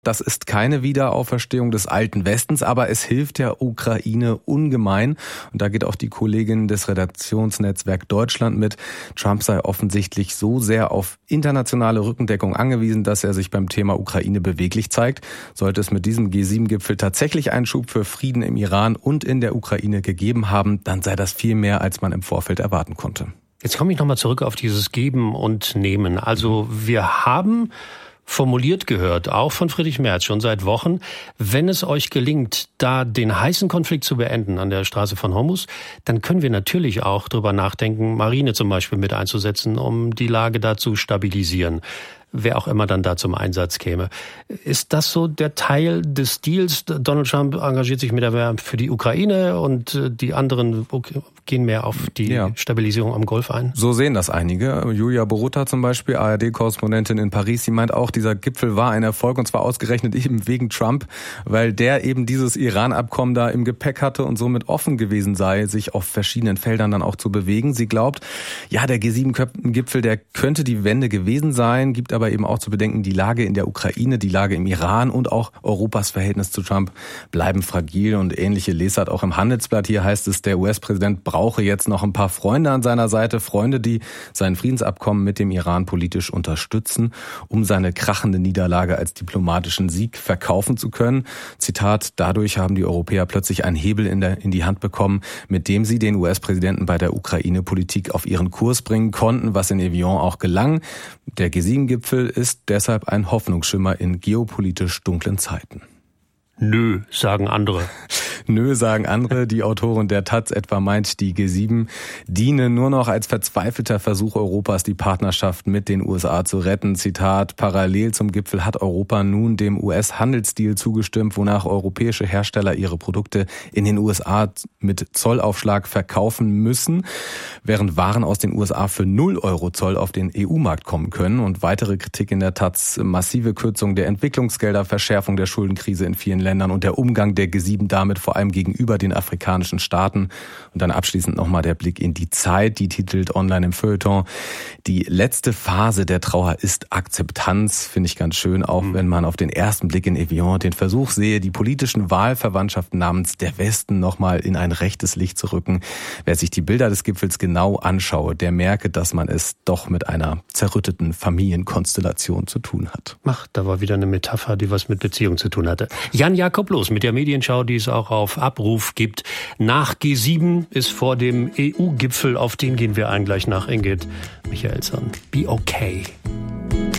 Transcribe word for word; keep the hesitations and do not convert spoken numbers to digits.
Das ist keine Wiederauferstehung des alten Westens, aber es hilft der Ukraine ungemein. Und da geht auch die Kollegin des Redaktionsnetzwerk Deutschland mit. Trump sei offensichtlich so sehr auf internationale Rückendeckung angewiesen, dass er sich beim Thema Ukraine beweglich zeigt. Sollte es mit diesem G sieben Gipfel tatsächlich einen Schub für Frieden im Iran und in der Ukraine gegeben haben, dann sei das viel mehr, als man im Vorfeld erwarten konnte. Jetzt komme ich nochmal zurück auf dieses Geben und Nehmen. Also wir haben formuliert gehört, auch von Friedrich Merz schon seit Wochen, wenn es euch gelingt, da den heißen Konflikt zu beenden an der Straße von Hormuz, dann können wir natürlich auch drüber nachdenken, Marine zum Beispiel mit einzusetzen, um die Lage da zu stabilisieren. Wer auch immer dann da zum Einsatz käme. Ist das so der Teil des Deals? Donald Trump engagiert sich mit der für die Ukraine und die anderen gehen mehr auf die ja. Stabilisierung am Golf ein? So sehen das einige. Julia Borutta zum Beispiel, A R D-Korrespondentin in Paris, die meint auch, dieser Gipfel war ein Erfolg und zwar ausgerechnet eben wegen Trump, weil der eben dieses Iran-Abkommen da im Gepäck hatte und somit offen gewesen sei, sich auf verschiedenen Feldern dann auch zu bewegen. Sie glaubt, ja, der G sieben Gipfel, der könnte die Wende gewesen sein, gibt aber aber eben auch zu bedenken, die Lage in der Ukraine, die Lage im Iran und auch Europas Verhältnis zu Trump bleiben fragil und ähnliche Lesart auch im Handelsblatt. Hier heißt es, der U S-Präsident brauche jetzt noch ein paar Freunde an seiner Seite, Freunde, die sein Friedensabkommen mit dem Iran politisch unterstützen, um seine krachende Niederlage als diplomatischen Sieg verkaufen zu können. Zitat, dadurch haben die Europäer plötzlich einen Hebel in, der, in die Hand bekommen, mit dem sie den U S-Präsidenten bei der Ukraine-Politik auf ihren Kurs bringen konnten, was in Evian auch gelang. Der G sieben Gipfel ist deshalb ein Hoffnungsschimmer in geopolitisch dunklen Zeiten. Nö, sagen andere. Nö, sagen andere. Die Autorin der Taz etwa meint, die G sieben diene nur noch als verzweifelter Versuch Europas, die Partnerschaft mit den U S A zu retten. Zitat, parallel zum Gipfel hat Europa nun dem U S-Handelsdeal zugestimmt, wonach europäische Hersteller ihre Produkte in den U S A mit Zollaufschlag verkaufen müssen, während Waren aus den U S A für null Euro Zoll auf den E U-Markt kommen können. Und weitere Kritik in der Taz, massive Kürzung der Entwicklungsgelder, Verschärfung der Schuldenkrise in vielen Ländern und der Umgang der G sieben damit vor allem gegenüber den afrikanischen Staaten. Und dann abschließend nochmal der Blick in die Zeit, die titelt online im Feuilleton, die letzte Phase der Trauer ist Akzeptanz, finde ich ganz schön, auch mhm. wenn man auf den ersten Blick in Evian den Versuch sehe, die politischen Wahlverwandtschaften namens der Westen nochmal in ein rechtes Licht zu rücken. Wer sich die Bilder des Gipfels genau anschaue, der merke, dass man es doch mit einer zerrütteten Familienkonstellation zu tun hat. Ach, da war wieder eine Metapher, die was mit Beziehung zu tun hatte. Jan Jakob Loos mit der Medienschau, die es auch auf Abruf gibt. Nach G sieben ist vor dem E U-Gipfel, auf den gehen wir ein gleich nach Ingrid Michaelsson. Be okay.